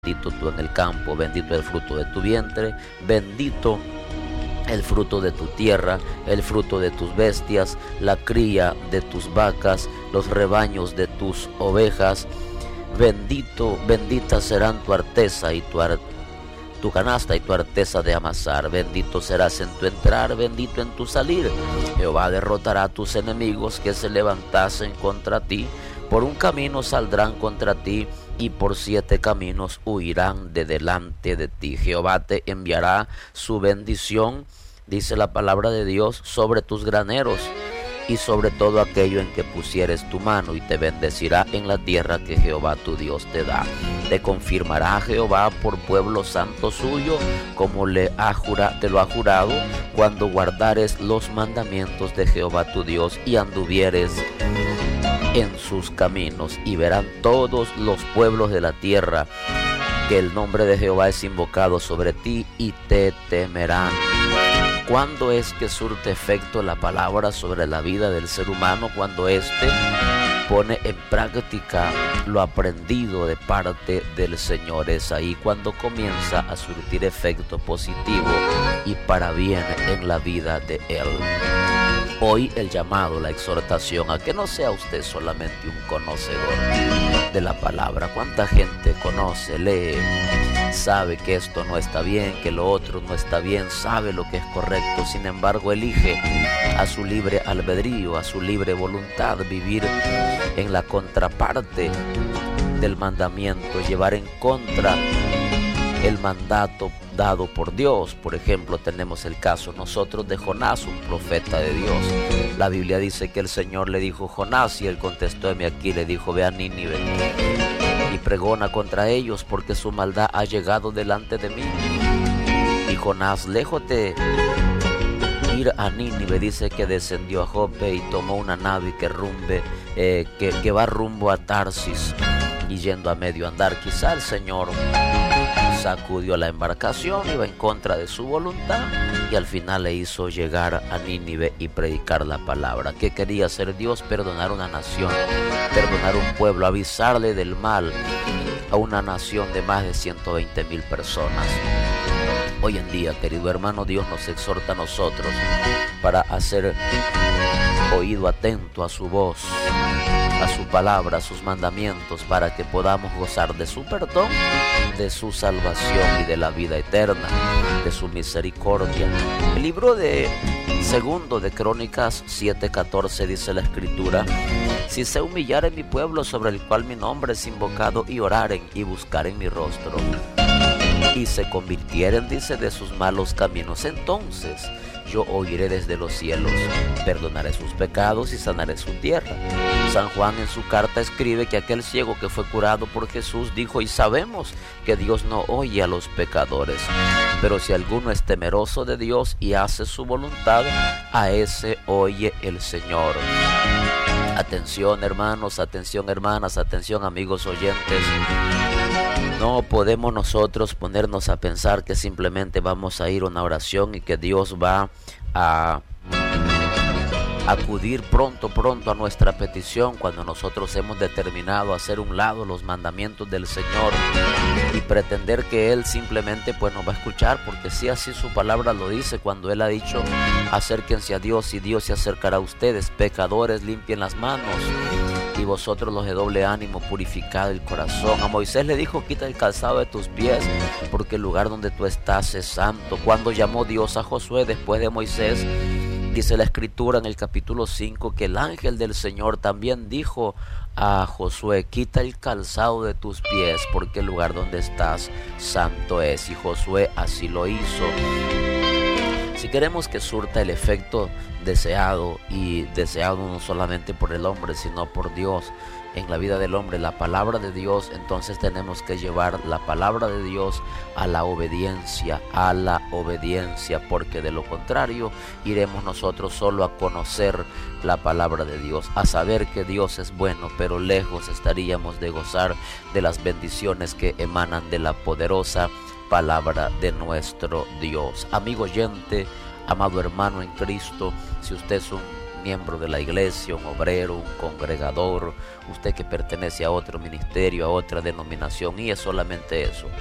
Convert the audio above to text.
bendito tú en el campo, bendito el fruto de tu vientre, bendito el fruto de tu tierra, el fruto de tus bestias, la cría de tus vacas, los rebaños de tus ovejas. Bendita serán tu arteza y tu canasta y tu arteza de amasar. Bendito serás en tu entrar, bendito en tu salir. Jehová derrotará a tus enemigos que se levantasen contra ti. Por un camino saldrán contra ti, y por 7 caminos huirán de delante de ti. Jehová te enviará su bendición, dice la palabra de Dios, sobre tus graneros y sobre todo aquello en que pusieres tu mano, y te bendecirá en la tierra que Jehová tu Dios te da. Te confirmará Jehová por pueblo santo suyo, como te lo ha jurado, cuando guardares los mandamientos de Jehová tu Dios y anduvieres en sus caminos. Y verán todos los pueblos de la tierra que el nombre de Jehová es invocado sobre ti, y te temerán. ¿Cuándo es que surte efecto la palabra sobre la vida del ser humano? Cuando éste pone en práctica lo aprendido de parte del Señor. Es ahí cuando comienza a surtir efecto positivo y para bien en la vida de Él. Hoy el llamado, la exhortación a que no sea usted solamente un conocedor de la palabra. ¿Cuánta gente conoce, lee, sabe que esto no está bien, que lo otro no está bien, sabe lo que es correcto? Sin embargo, elige a su libre albedrío, a su libre voluntad, vivir en la contraparte del mandamiento, llevar en contra el mandato dado por Dios. Por ejemplo, tenemos el caso nosotros de Jonás, un profeta de Dios. La Biblia dice que el Señor le dijo: Jonás, y él contestó: heme aquí. Le dijo: ve a Nínive y pregona contra ellos, porque su maldad ha llegado delante de mí. Y Jonás, lejos de ir a Nínive, dice que descendió a Jope y tomó una nave que va rumbo a Tarsis, y yendo a medio andar, quizá el Señor sacudió la embarcación, iba en contra de su voluntad, y al final le hizo llegar a Nínive y predicar la palabra. ¿Qué quería hacer Dios? Perdonar una nación, perdonar un pueblo, avisarle del mal a una nación de más de 120,000 personas. Hoy en día, querido hermano, Dios nos exhorta a nosotros para hacer oído atento a su voz, a su palabra, a sus mandamientos, para que podamos gozar de su perdón, de su salvación y de la vida eterna, de su misericordia. El libro de Segundo de Crónicas 7:14 dice la Escritura: si se humillare mi pueblo, sobre el cual mi nombre es invocado, y oraren y buscaren mi rostro, y se convirtieren, dice, de sus malos caminos, entonces yo oiré desde los cielos, perdonaré sus pecados y sanaré su tierra. San Juan en su carta escribe que aquel ciego que fue curado por Jesús dijo: y sabemos que Dios no oye a los pecadores, pero si alguno es temeroso de Dios y hace su voluntad, a ese oye el Señor. Atención, hermanos, atención, hermanas, atención, amigos oyentes. No podemos nosotros ponernos a pensar que simplemente vamos a ir a una oración y que Dios va a acudir pronto a nuestra petición, cuando nosotros hemos determinado hacer un lado los mandamientos del Señor y pretender que Él simplemente pues nos va a escuchar, porque sí, así su palabra lo dice, cuando Él ha dicho: acérquense a Dios y Dios se acercará a ustedes. Pecadores, limpien las manos, y vosotros los de doble ánimo, purificad el corazón. A Moisés le dijo: quita el calzado de tus pies, porque el lugar donde tú estás es santo. Cuando llamó Dios a Josué después de Moisés, dice la Escritura en el capítulo 5 que el ángel del Señor también dijo a Josué: quita el calzado de tus pies, porque el lugar donde estás santo es. Y Josué así lo hizo. Si queremos que surta el efecto deseado, y deseado no solamente por el hombre sino por Dios en la vida del hombre, la palabra de Dios, entonces tenemos que llevar la palabra de Dios a la obediencia, porque de lo contrario iremos nosotros solo a conocer la palabra de Dios, a saber que Dios es bueno, pero lejos estaríamos de gozar de las bendiciones que emanan de la poderosa palabra de nuestro Dios. Amigo oyente, amado hermano en Cristo, si usted es un un miembro de la iglesia, un obrero, un congregador, usted que pertenece a otro ministerio, a otra denominación, y es solamente eso.